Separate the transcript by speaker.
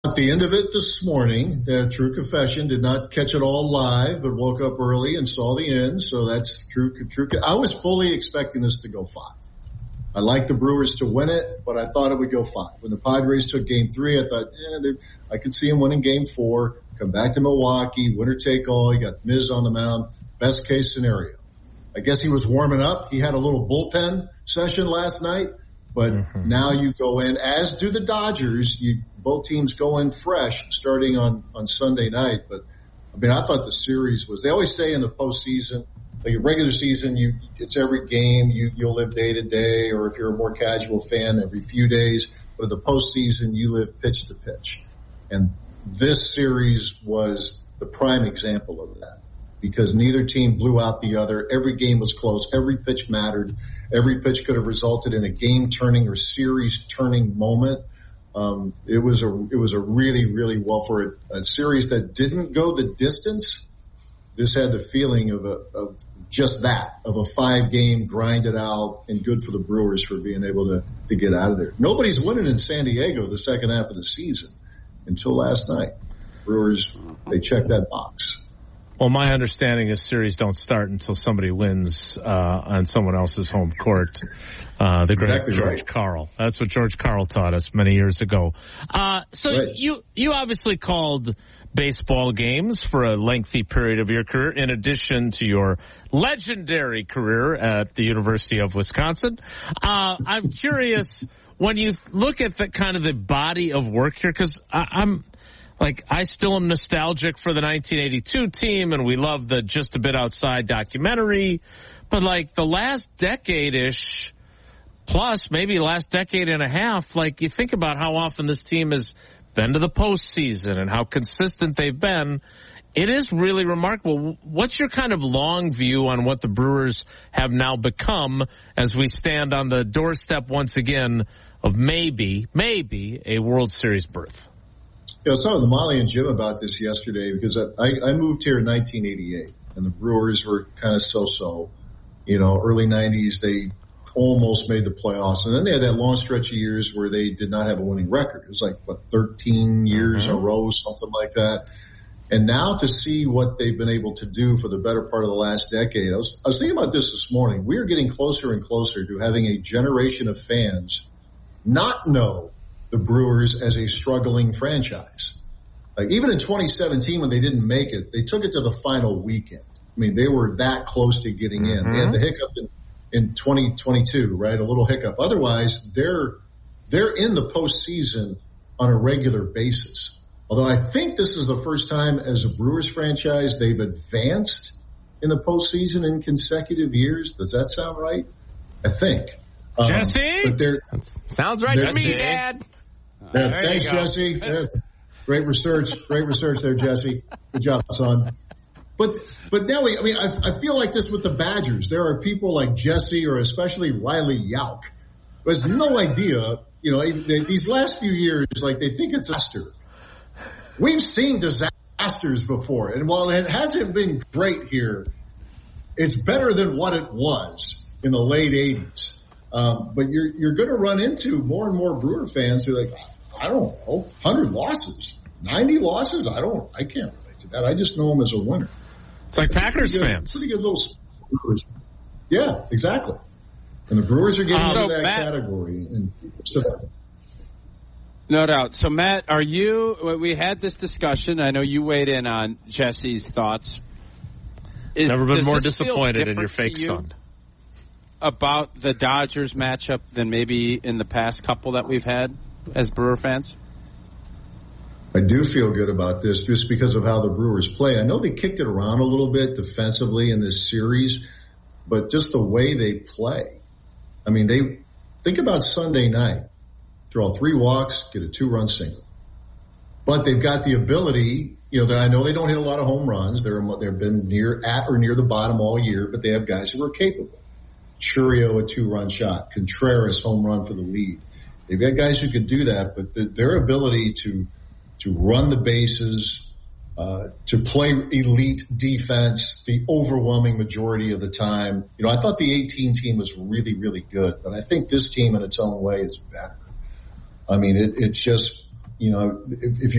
Speaker 1: At the end of it this morning, true confession, did not catch it all live, but woke up early and saw the end. So that's true. I was fully expecting this to go 5. I like the Brewers to win it, but I thought it would go 5. When the Padres took game 3, I thought, I could see them winning game 4, come back to Milwaukee, winner take all. You got Miz on the mound. Best case scenario. I guess he was warming up. He had a little bullpen session last night, but now you go in, as do the Dodgers. Both teams go in fresh starting on Sunday night. But, I mean, I thought the series was – they always say in the postseason, like a regular season, it's every game. You'll live day to day, or if you're a more casual fan, every few days. But in the postseason, you live pitch to pitch. And this series was the prime example of that because neither team blew out the other. Every game was close. Every pitch mattered. Every pitch could have resulted in a game-turning or series-turning moment. It was a really, really well for a series that didn't go the distance. This had the feeling of just that, of a 5-game grinded out and good for the Brewers for being able to get out of there. Nobody's winning in San Diego the second half of the season until last night. Brewers, they checked that box.
Speaker 2: Well, my understanding is series don't start until somebody wins on someone else's home court. The great
Speaker 1: exactly
Speaker 2: George
Speaker 1: right.
Speaker 2: Karl. That's what George Karl taught us many years ago. So
Speaker 1: right.
Speaker 2: you obviously called baseball games for a lengthy period of your career, in addition to your legendary career at the University of Wisconsin. I'm curious, when you look at the kind of the body of work here, because I still am nostalgic for the 1982 team, and we love the Just a Bit Outside documentary. But like the last decade-ish, plus maybe last decade and a half, like you think about how often this team has been to the postseason and how consistent they've been. It is really remarkable. What's your kind of long view on what the Brewers have now become as we stand on the doorstep once again of maybe a World Series berth?
Speaker 1: Yeah, I was talking to Molly and Jim about this yesterday because I moved here in 1988, and the Brewers were kind of so-so. Early 90s, they almost made the playoffs. And then they had that long stretch of years where they did not have a winning record. It was 13 years in a row, something like that. And now to see what they've been able to do for the better part of the last decade, I was thinking about this morning. We are getting closer and closer to having a generation of fans not know the Brewers as a struggling franchise. Like even in 2017 when they didn't make it, they took it to the final weekend. I mean, they were that close to getting in. They had the hiccup in 2022, right? A little hiccup. Otherwise, they're in the postseason on a regular basis. Although I think this is the first time as a Brewers franchise they've advanced in the postseason in consecutive years. Does that sound right? I think.
Speaker 2: Jesse?
Speaker 3: Sounds right to me, Dad.
Speaker 1: Thanks, Jesse. Yeah. Great research there, Jesse. Good job, son. But now I feel like this with the Badgers. There are people like Jesse or especially Riley Yauk who has no idea, these last few years, like they think it's a disaster. We've seen disasters before, and while it hasn't been great here, it's better than what it was in the late 80s. But you're going to run into more and more Brewer fans who are like, I don't know, 100 losses, 90 losses. I can't relate to that. I just know them as a winner.
Speaker 2: It's like Packers fans.
Speaker 1: Pretty good little Brewers. Yeah, exactly. And the Brewers are getting into that category.
Speaker 3: No doubt. So, Matt, we had this discussion. I know you weighed in on Jesse's thoughts.
Speaker 2: Never been more disappointed in your fake son.
Speaker 3: About the Dodgers matchup than maybe in the past couple that we've had as Brewer fans?
Speaker 1: I do feel good about this just because of how the Brewers play. I know they kicked it around a little bit defensively in this series, but just the way they play. I mean, they think about Sunday night. Draw 3 walks, get a 2-run single. But they've got the ability, I know they don't hit a lot of home runs. They've been at or near the bottom all year, but they have guys who are capable. Churio, a 2-run shot. Contreras, home run for the lead. They've got guys who could do that, but their ability to run the bases, to play elite defense the overwhelming majority of the time. I thought the 18 team was really, really good, but I think this team in its own way is better. I mean, it's just, if